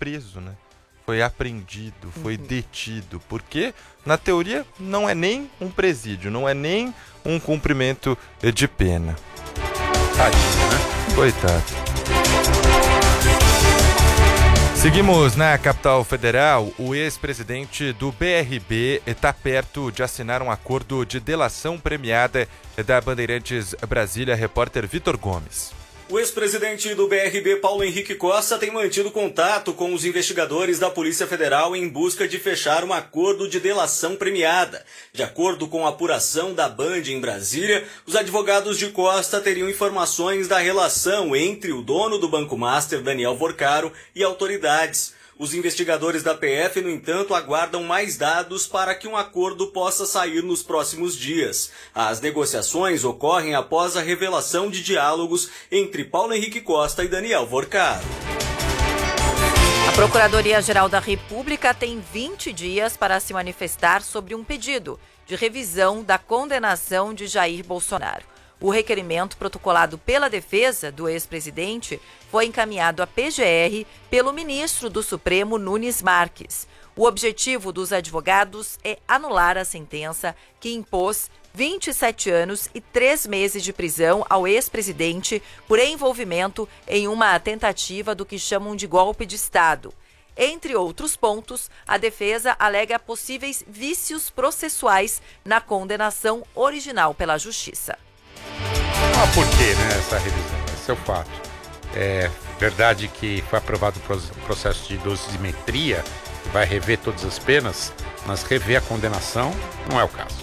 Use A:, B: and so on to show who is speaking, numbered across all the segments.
A: preso, né? Foi apreendido, foi detido, porque, na teoria, não é nem um presídio, não é nem um cumprimento de pena.
B: Tadinho, né?
A: Coitado. Seguimos na capital federal. O ex-presidente do BRB está perto de assinar um acordo de delação premiada da Bandeirantes Brasília, repórter Vitor Gomes.
C: O ex-presidente do BRB, Paulo Henrique Costa, tem mantido contato com os investigadores da Polícia Federal em busca de fechar um acordo de delação premiada. De acordo com a apuração da Band em Brasília, os advogados de Costa teriam informações da relação entre o dono do Banco Master, Daniel Vorcaro, e autoridades. Os investigadores da PF, no entanto, aguardam mais dados para que um acordo possa sair nos próximos dias. As negociações ocorrem após a revelação de diálogos entre Paulo Henrique Costa e Daniel Vorcaro.
D: A Procuradoria-Geral da República tem 20 dias para se manifestar sobre um pedido de revisão da condenação de Jair Bolsonaro. O requerimento protocolado pela defesa do ex-presidente foi encaminhado à PGR pelo ministro do Supremo, Nunes Marques. O objetivo dos advogados é anular a sentença que impôs 27 anos e 3 meses de prisão ao ex-presidente por envolvimento em uma tentativa do que chamam de golpe de Estado. Entre outros pontos, a defesa alega possíveis vícios processuais na condenação original pela Justiça.
B: Por que, né, essa revisão? Esse é o fato. É verdade que foi aprovado o processo de dosimetria, que vai rever todas as penas, mas rever a condenação não é o caso.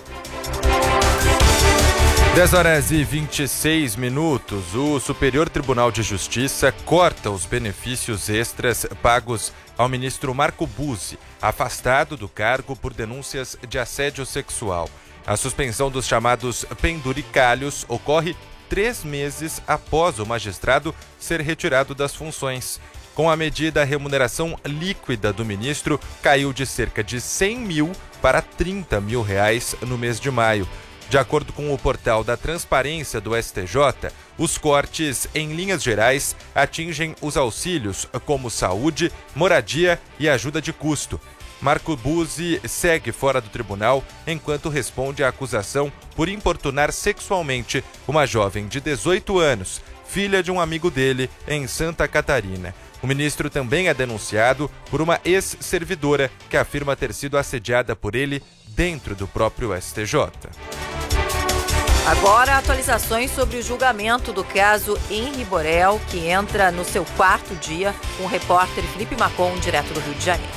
A: 10h26. O Superior Tribunal de Justiça corta os benefícios extras pagos ao ministro Marco Buzzi, afastado do cargo por denúncias de assédio sexual. A suspensão dos chamados penduricalhos ocorre 3 meses após o magistrado ser retirado das funções. Com a medida, a remuneração líquida do ministro caiu de cerca de 100 mil para 30 mil reais no mês de maio. De acordo com o portal da Transparência do STJ, os cortes, em linhas gerais, atingem os auxílios como saúde, moradia e ajuda de custo. Marco Buzzi segue fora do tribunal enquanto responde à acusação por importunar sexualmente uma jovem de 18 anos, filha de um amigo dele, em Santa Catarina. O ministro também é denunciado por uma ex-servidora que afirma ter sido assediada por ele dentro do próprio STJ.
D: Agora, atualizações sobre o julgamento do caso Henri Borel, que entra no seu 4º dia, com o repórter Felipe Macon, direto do Rio de Janeiro.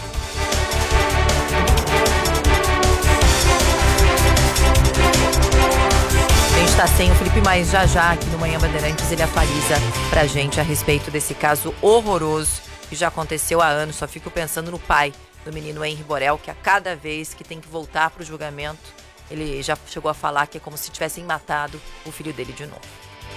D: A gente está sem o Felipe, mas já aqui no Manhã Bandeirantes ele atualiza pra gente a respeito desse caso horroroso que já aconteceu há anos. Só fico pensando no pai do menino Henri Borel, que a cada vez que tem que voltar pro julgamento, ele já chegou a falar que é como se tivessem matado o filho dele de novo.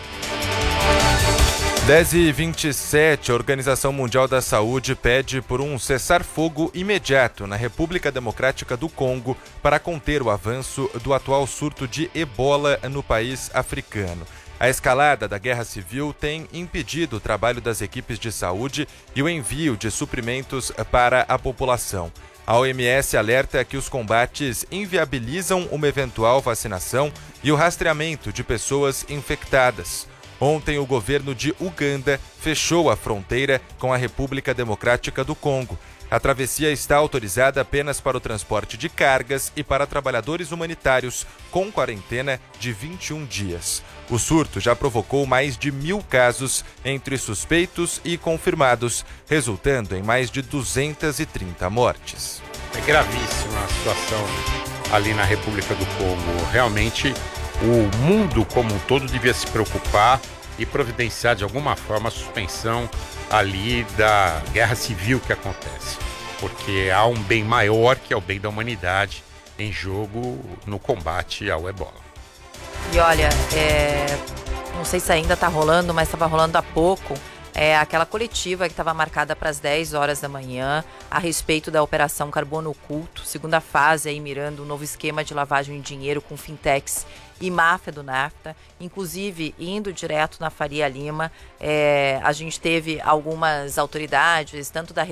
A: 10h27, a Organização Mundial da Saúde pede por um cessar-fogo imediato na República Democrática do Congo para conter o avanço do atual surto de ebola no país africano. A escalada da guerra civil tem impedido o trabalho das equipes de saúde e o envio de suprimentos para a população. A OMS alerta que os combates inviabilizam uma eventual vacinação e o rastreamento de pessoas infectadas. Ontem, o governo de Uganda fechou a fronteira com a República Democrática do Congo. A travessia está autorizada apenas para o transporte de cargas e para trabalhadores humanitários, com quarentena de 21 dias. O surto já provocou mais de 1.000 casos entre suspeitos e confirmados, resultando em mais de 230 mortes.
B: É gravíssima a situação ali na República do Congo. Realmente, o mundo como um todo devia se preocupar e providenciar de alguma forma a suspensão ali da guerra civil que acontece, porque há um bem maior, que é o bem da humanidade, em jogo no combate ao ebola.
D: E olha, não sei se ainda está rolando, mas estava rolando há pouco, aquela coletiva que estava marcada para as 10 horas da manhã a respeito da Operação Carbono Oculto, segunda fase, aí mirando um novo esquema de lavagem de dinheiro com fintechs e máfia do NAFTA, inclusive indo direto na Faria Lima. A gente teve algumas autoridades, tanto da